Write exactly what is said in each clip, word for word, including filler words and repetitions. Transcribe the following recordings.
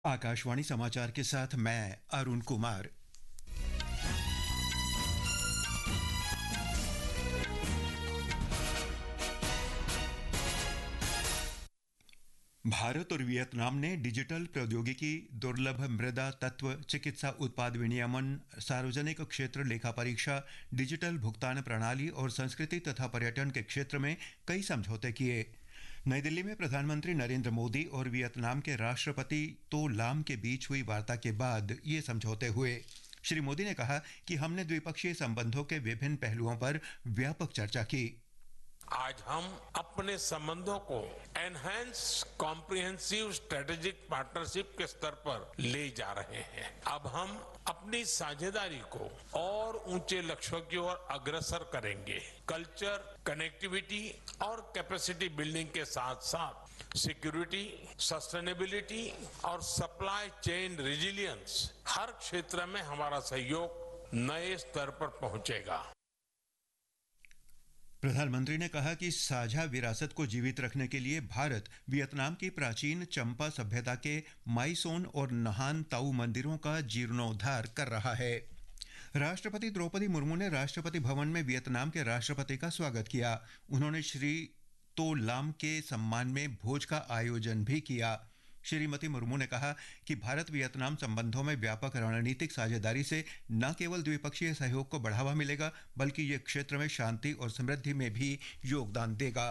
आकाशवाणी समाचार के साथ मैं अरुण कुमार। भारत और वियतनाम ने डिजिटल प्रौद्योगिकी, दुर्लभ मृदा तत्व, चिकित्सा उत्पाद विनियमन, सार्वजनिक क्षेत्र लेखा परीक्षा, डिजिटल भुगतान प्रणाली और संस्कृति तथा पर्यटन के क्षेत्र में कई समझौते किए। नई दिल्ली में प्रधानमंत्री नरेंद्र मोदी और वियतनाम के राष्ट्रपति तो लाम के बीच हुई वार्ता के बाद ये समझौते हुए। श्री मोदी ने कहा कि हमने द्विपक्षीय संबंधों के विभिन्न पहलुओं पर व्यापक चर्चा की। आज हम अपने संबंधों को एनहांस कॉम्प्रिहेंसिव स्ट्रेटेजिक पार्टनरशिप के स्तर पर ले जा रहे हैं। अब हम अपनी साझेदारी को और ऊंचे लक्ष्यों की ओर अग्रसर करेंगे। कल्चर, कनेक्टिविटी और कैपेसिटी बिल्डिंग के साथ साथ सिक्योरिटी, सस्टेनेबिलिटी और सप्लाई चेन रेजिलियंस, हर क्षेत्र में हमारा सहयोग नए स्तर पर पहुंचेगा। प्रधानमंत्री ने कहा कि साझा विरासत को जीवित रखने के लिए भारत वियतनाम की प्राचीन चंपा सभ्यता के माईसोन और नहान ताऊ मंदिरों का जीर्णोद्धार कर रहा है। राष्ट्रपति द्रौपदी मुर्मू ने राष्ट्रपति भवन में वियतनाम के राष्ट्रपति का स्वागत किया। उन्होंने श्री तो लाम के सम्मान में भोज का आयोजन भी किया। श्रीमती मुर्मू ने कहा कि भारत वियतनाम संबंधों में व्यापक रणनीतिक साझेदारी से न केवल द्विपक्षीय सहयोग को बढ़ावा मिलेगा, बल्कि ये क्षेत्र में शांति और समृद्धि में भी योगदान देगा।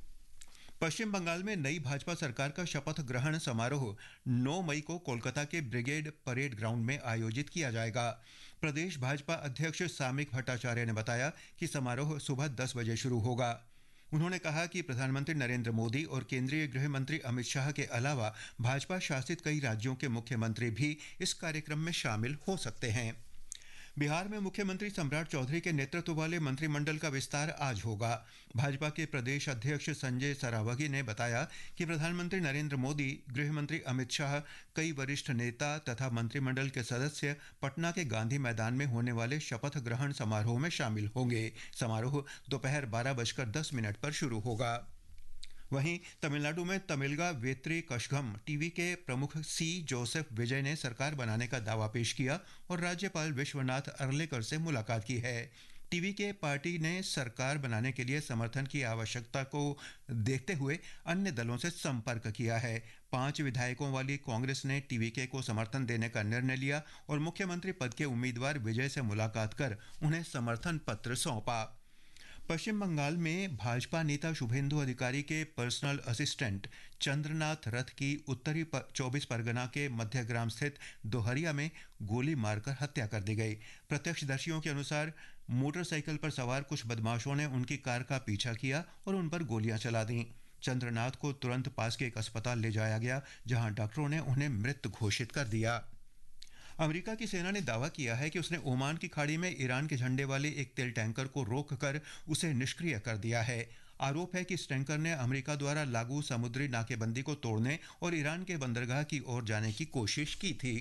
पश्चिम बंगाल में नई भाजपा सरकार का शपथ ग्रहण समारोह नौ मई को कोलकाता के ब्रिगेड परेड ग्राउंड में आयोजित किया जाएगा। प्रदेश भाजपा अध्यक्ष सामिक भट्टाचार्य ने बताया कि समारोह सुबह दस बजे शुरू होगा। उन्होंने कहा कि प्रधानमंत्री नरेंद्र मोदी और केंद्रीय गृह मंत्री अमित शाह के अलावा भाजपा शासित कई राज्यों के मुख्यमंत्री भी इस कार्यक्रम में शामिल हो सकते हैं। बिहार में मुख्यमंत्री सम्राट चौधरी के नेतृत्व वाले मंत्रिमंडल का विस्तार आज होगा। भाजपा के प्रदेश अध्यक्ष संजय सरावगी ने बताया कि प्रधानमंत्री नरेंद्र मोदी, गृह मंत्री अमित शाह, कई वरिष्ठ नेता तथा मंत्रिमंडल के सदस्य पटना के गांधी मैदान में होने वाले शपथ ग्रहण समारोह में शामिल होंगे। समारोह दोपहर बारह बजकर दस मिनट पर शुरू होगा। वहीं तमिलनाडु में तमिलगा वेत्री कशगम टीवी के प्रमुख सी जोसेफ विजय ने सरकार बनाने का दावा पेश किया और राज्यपाल विश्वनाथ अर्लेकर से मुलाकात की है। टीवी के पार्टी ने सरकार बनाने के लिए समर्थन की आवश्यकता को देखते हुए अन्य दलों से संपर्क किया है। पांच विधायकों वाली कांग्रेस ने टीवीके को समर्थन देने का निर्णय लिया और मुख्यमंत्री पद के उम्मीदवार विजय से मुलाकात कर उन्हें समर्थन पत्र सौंपा। पश्चिम बंगाल में भाजपा नेता शुभेंदु अधिकारी के पर्सनल असिस्टेंट चंद्रनाथ रथ की उत्तरी चौबीस परगना के मध्यग्राम स्थित दोहरिया में गोली मारकर हत्या कर दी गई। प्रत्यक्षदर्शियों के अनुसार मोटरसाइकिल पर सवार कुछ बदमाशों ने उनकी कार का पीछा किया और उन पर गोलियां चला दी। चंद्रनाथ को तुरंत पास के एक अस्पताल ले जाया गया, जहां डॉक्टरों ने उन्हें मृत घोषित कर दिया। अमेरिका की सेना ने दावा किया है कि उसने ओमान की खाड़ी में ईरान के झंडे वाले एक तेल टैंकर को रोककर उसे निष्क्रिय कर दिया है। आरोप है कि इस टैंकर ने अमेरिका द्वारा लागू समुद्री नाकेबंदी को तोड़ने और ईरान के बंदरगाह की ओर जाने की कोशिश की थी।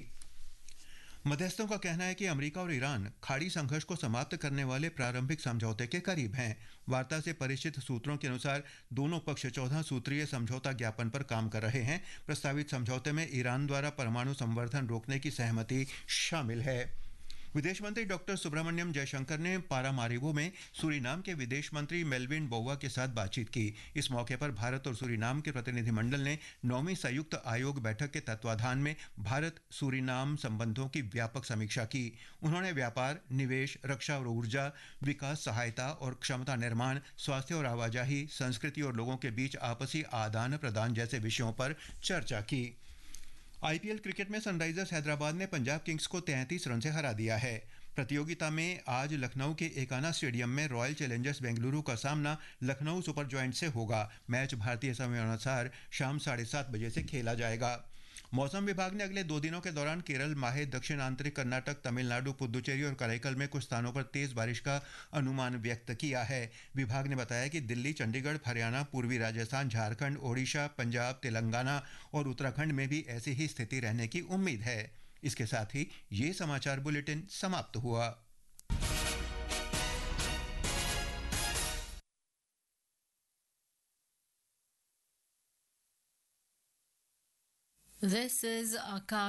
मध्यस्थों का कहना है कि अमेरिका और ईरान खाड़ी संघर्ष को समाप्त करने वाले प्रारंभिक समझौते के करीब हैं। वार्ता से परिचित सूत्रों के अनुसार दोनों पक्ष चौदह सूत्रीय समझौता ज्ञापन पर काम कर रहे हैं। प्रस्तावित समझौते में ईरान द्वारा परमाणु संवर्धन रोकने की सहमति शामिल है। विदेश मंत्री डॉक्टर सुब्रमण्यम जयशंकर ने पारामारिबो में सूरीनाम के विदेश मंत्री मेल्विन बोवा के साथ बातचीत की। इस मौके पर भारत और सूरीनाम के प्रतिनिधिमंडल ने नौवीं संयुक्त आयोग बैठक के तत्वाधान में भारत सूरीनाम संबंधों की व्यापक समीक्षा की। उन्होंने व्यापार, निवेश, रक्षा और ऊर्जा, विकास सहायता और क्षमता निर्माण, स्वास्थ्य और आवाजाही, संस्कृति और लोगों के बीच आपसी आदान प्रदान जैसे विषयों पर चर्चा की। आईपीएल क्रिकेट में सनराइजर्स हैदराबाद ने पंजाब किंग्स को तैंतीस रन से हरा दिया है। प्रतियोगिता में आज लखनऊ के एकाना स्टेडियम में रॉयल चैलेंजर्स बेंगलुरु का सामना लखनऊ सुपर जॉयंट से होगा। मैच भारतीय समय अनुसार शाम साढ़े सात बजे से खेला जाएगा। मौसम विभाग ने अगले दो दिनों के दौरान केरल, माहे, दक्षिण आंतरिक कर्नाटक, तमिलनाडु, पुदुचेरी और कराईकल में कुछ स्थानों पर तेज बारिश का अनुमान व्यक्त किया है। विभाग ने बताया कि दिल्ली, चंडीगढ़, हरियाणा, पूर्वी राजस्थान, झारखंड, ओडिशा, पंजाब, तेलंगाना और उत्तराखंड में भी ऐसी ही स्थिति रहने की उम्मीद है। इसके साथ ही ये समाचार बुलेटिन समाप्त हुआ। This is Akash